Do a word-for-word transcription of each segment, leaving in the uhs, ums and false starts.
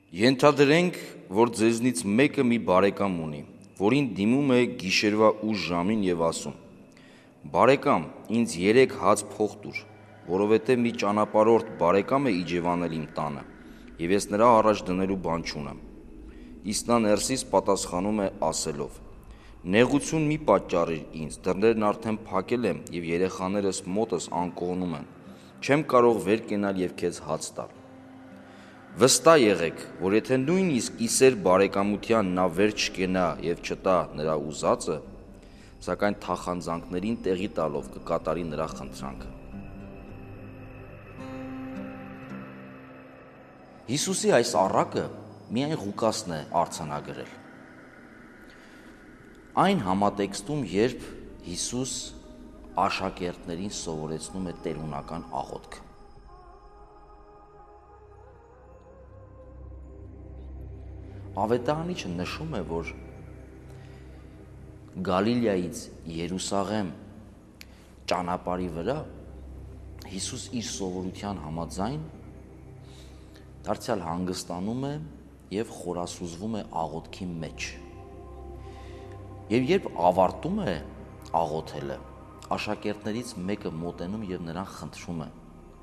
Ենթադրենք, որ ձեզնից մեկը մի բարեկամ ունի, որին դիմում է գիշերվա ուշ ժամին և ասում. «Բարեկամ, ինձ երեք հաց փող տուր, որովհետև մի ճանապարհորդ բարեկամ է իջևանել իմ տանը, և ես նրա առաջ դնելու բան չունեմ»։ Իսկ նա ներսից պատասխանում է ասելով. «Նեղություն մի պատճառիր ինձ, դռներն արդեն փակել եմ և երեխաներս մոտս անկողնում են, չեմ կարող վեր կենալ և քեզ հաց տալ»։ Վստահ եղեք, որ եթե նույնիսկ իսեր բարեկամության նա վեր չկենա և չտա նրա ուզածը, սակայն թախանձանքներին տեղի տալով կկատարի նրա խնդրանքը։ Հիսուսի այս առակը միայն Ղուկասն է արձանագրել։ Այն համատեքստում, երբ Հիսուս աշակերտներին սովորեցնում է տերունական աղոթքը։ Ավետարանիչը նշում է, որ Գալիլեայից Երուսաղեմ ճանապարհի վրա Հիսուս իր սովորության համաձայն դարձյալ հանգստանում է և խորասուզվում է աղոթքի մեջ։ Եվ երբ ավարտում է աղոթելը, աշակերտներից մեկը մոտենում և նրան խնդրում է.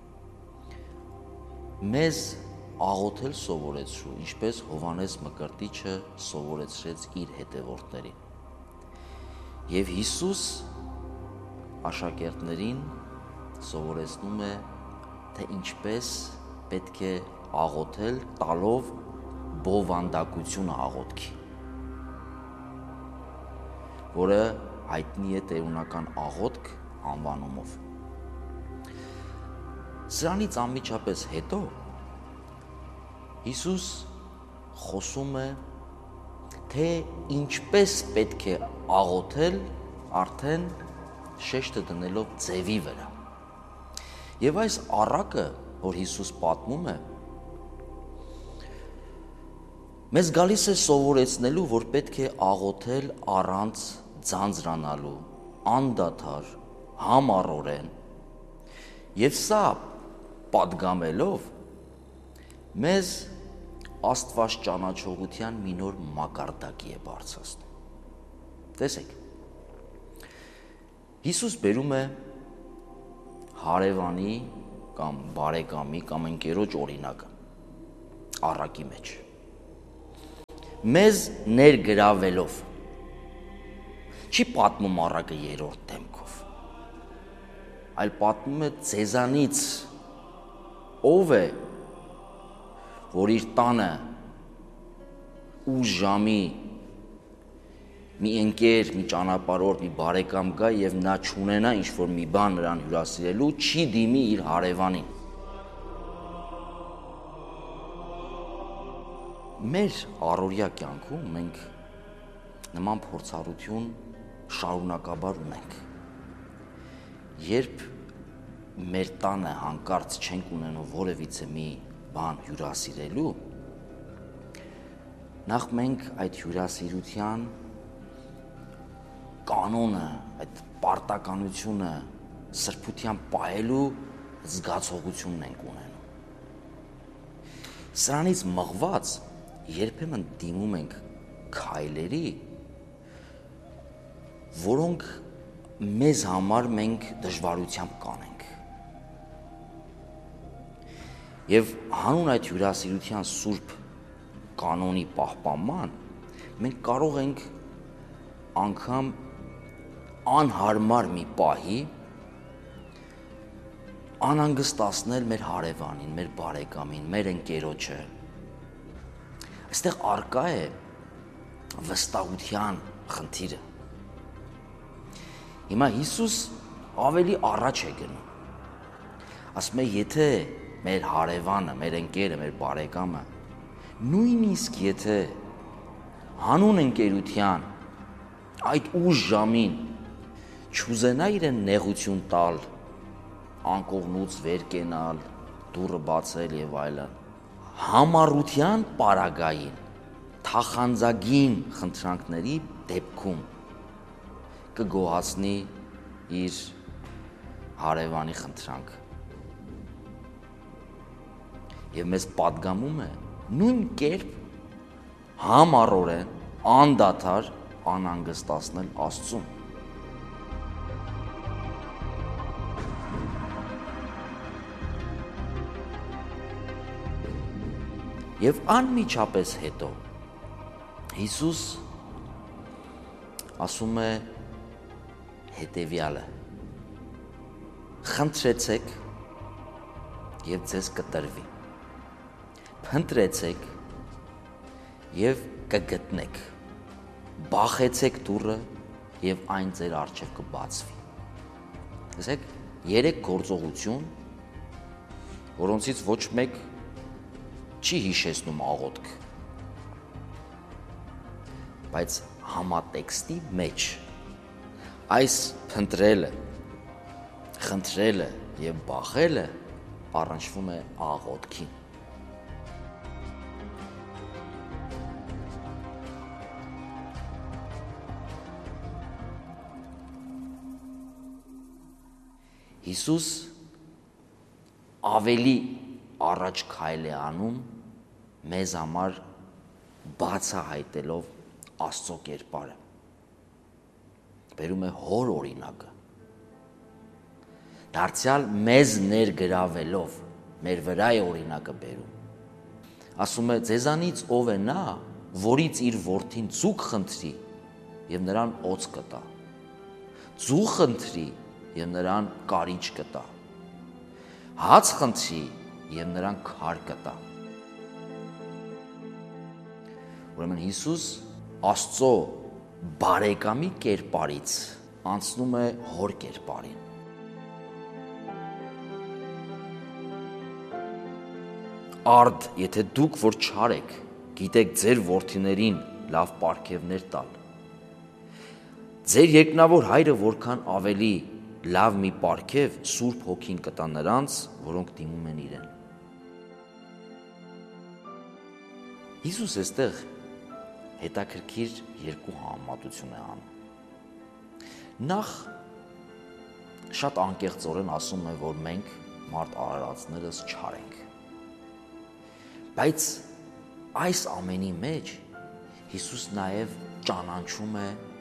«Մեզ աղոթել սովորեցրու, ինչպես Հովհաննես Մկրտիչը սովորեցրեց իր հետևորդներին»։ Եվ Հիսուս աշակերտներին սովորեցնում է, թե ինչպես պետք է աղոթել, տալով բովանդակությունը աղոթքի, որը հայտնի է տերունական աղոթք անվանումով։ Սրանից անմիջապես հետո Հիսուս խոսում է, թե ինչպես պետք է աղոթել, արդեն շեշտը դնելով ձևի վրա։ Եվ այս առակը, որ Հիսուս պատմում է, մեզ գալիս է սովորեցնելու, որ պետք է աղոթել առանց ձանձրանալու, անդադար, համառորեն, և սա պատգամելով մեզ Աստված ճանաչողության մի նոր մակարդակի է բարձրացնում։ Տեսեք, Հիսուս բերում է հարևանի կամ բարեկամի կամ ընկերոջ օրինակը առակի մեջ, մեզ ներգրավելով, չի պատմում առակը երրորդ դեմքով, այլ պատմում է ձեզանից ով է, որ իր տանը ուշ ժամի մի ընկեր, մի ճանապարհորդ, մի բարեկամ գա և նա չունենա ինչ-որ մի բան նրան հյուրասիրելու, չի դիմի իր հարևանին։ Մեր առօրյա կյանքում մենք նման փորձառություն շարունակաբար ունենք։ Երբ մեր տանը հանկարծ չենք ունենում որևիցե մի բան հյուրասիրելու, նախ մենք այդ հյուրասիրության կանոնը, այդ պարտականությունը սրբությամբ պահելու զգացողությունն ենք ունենում։ Սրանից մղված երբեմն դիմում ենք քայլերի, որոնք մեզ համար մենք դժվարությամբ կանենք։ Եվ հանուն այդ հյուրասիրության սուրբ կանոնի պահպանման մենք կարող ենք անգամ անհարմար մի պահի անհանգստացնել մեր հարևանին, մեր բարեկամին, մեր ընկերոջը։ Այստեղ առկա է վստահության խնդիրը։ Հիմա Հիսուս ավելի առաջ է գնում, ասում է, եթե մեր հարևանը, մեր ընկերը, մեր բարեկամը, նույնիսկ եթե հանուն ընկերության այդ ուշ ժամին չուզենա իրեն նեղություն տալ, անկողնուց վեր կենալ, դուռը բացել և այլն, համառության պարագային, թախանձագին խնդրանքների դեպքում կգոհացնի իր հարևանի խնդրանքը։ Եվ մեզ պատգամում է, նույն կերպ համառորեն անդադար անհանգստացնել Աստծուն։ Եվ անմիջապես հետո Հիսուս ասում է հետևյալը. խնդրեցեք և ձեզ կտրվի, փնտրեցեք և կգտնեք, բախեցեք դուռը և այն ձեր առջև կբացվի։ Տեսեք, երեք գործողություն, որոնցից ոչ մեկ չի հիշեցնում աղոթք, բայց համատեքստի մեջ այս փնտրելը, խնդրելը և բախելը առնչվում է աղոթքին։ Հիսուս ավելի առաջ քայլ է անում մեզ համար բացահայտելով Աստծո կերպարը։ Բերում է հոր օրինակը։ Դարձյալ մեզ ներգրավելով մեր վրա է օրինակը բերում։ Ասում է, ձեզանից ով է նա, որից իր որդին ձուկ խնդրի և նրան օձ կտա, ձու խնդրի և նրան կարիճ կտա, հաց խնդրի և նրան քար կտա։ Ուրեմն Հիսուս Աստծո բարեկամի կերպարից անցնում է հոր կերպարին։ Արդ, եթե դուք, որ չար եք, գիտեք ձեր որդիներին լավ պարգևներ տալ, ձեր երկնավոր Հայրը որքան ավելի լավ մի պարգև Սուրբ Հոգին կտա նրանց, որոնք դիմում են իրեն։ Հիսուս այստեղ հետաքրքիր երկու համեմատություն է անում։ Նախ շատ անկեղծորեն ասում է, որ մենք մարդ արարածներս չար ենք։ Բայց այս ամենի մեջ Հիսուս նաև ճանաչում է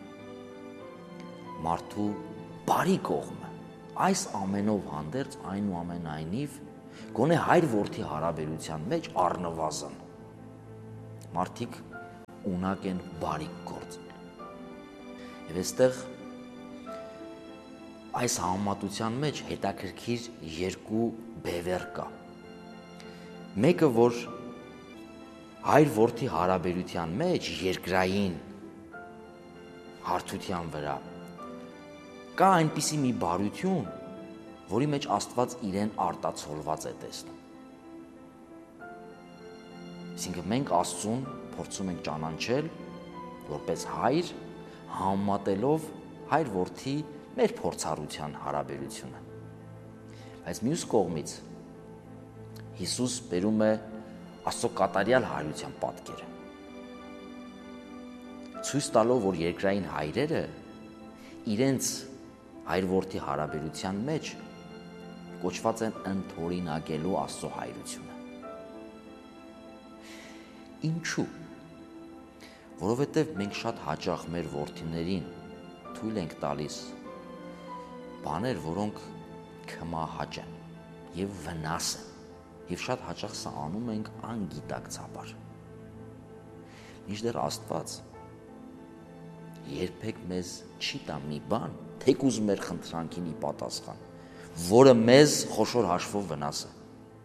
մարդու բարի կողմը։ Այս ամենով հանդերձ այնուամենայնիվ գոնե հայր-որդի հարաբերության մեջ առնվազն մարդիկ ունակ են բարի գործ։ Եվ այստեղ այս համեմատության մեջ հետաքրքիր երկու բևեռ կա։ Մեկը, որ հայր-որդի հարաբերության մեջ երկրային հարթության վրա կա այնպիսի մի բարություն, որի մեջ Աստված իրեն արտացոլված է տեսնում։ Այսինքն մենք Աստծուն փորձում ենք ճանաչել որպես հայր, համեմատելով հայր-որդի մեր փորձառության հարաբերությունը։ Բայց մյուս կողմից Հիսուս բերում է Աստծո կատարյալ հայրության պատկերը, ցույց տալով, որ երկրային հայրերը իրենց հայր-որդի հարաբերության մեջ կոչված են ընդօրինակելու Աստծո հայրությունը։ Ինչու՞։ Որովհետև մենք շատ հաճախ մեր որդիներին թույլ ենք տալիս բաներ, որոնք քմահաճ են և վնաս են, և շատ հաճախ սա անում ենք անգիտակցաբար։ Մինչդեռ Աստված երբեք մեզ չի տա մի բան, թեկուզ մեր խնդրանքին ի պատասխան, որը մեզ խոշոր հաշվով վնաս է։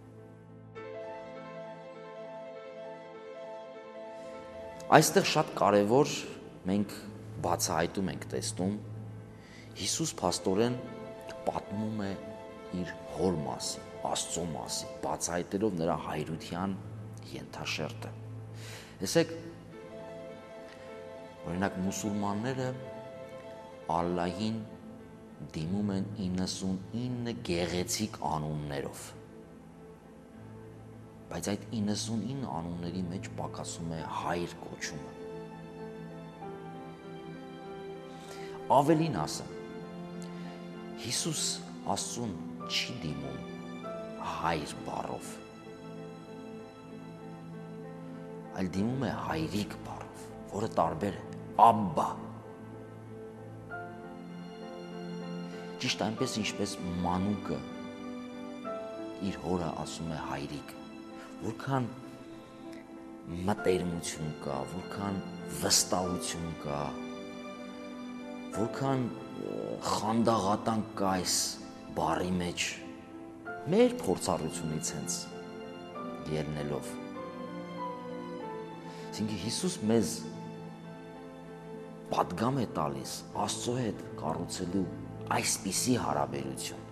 Այստեղ շատ կարևոր մենք բացահայտում ենք տեսնում, Հիսուս փաստորեն պատմում է իր հոր մասին, Աստծո մասին, բացահայտելով նրա հայրության ենթաշերտը։ Տեսեք, օրինակ մուսուլմանները Ալլահին դիմում են իննսունինը գեղեցիկ անուններով, բայց այդ իննսունինը անունների մեջ պակասում է հայր կոչումը։ Ավելին ասեմ, Հիսուս Աստծուն չի դիմում հայր բառով, այլ դիմում է հայրիկ բառով, որը տարբեր է, աբբա։ Ճիշտ այնպես, ինչպես մանուկը իր հորը ասում է հայրիկ, որքան մտերմություն կա, որքան վստահություն կա, որքան խանդաղատանք կա այս բառի մեջ, մեր փորձառությունից հենց ելնելով։ Այսինքն Հիսուս մեզ պատգամ է տալիս Աստծո հետ կառուցելու այսպիսի հարաբերություն,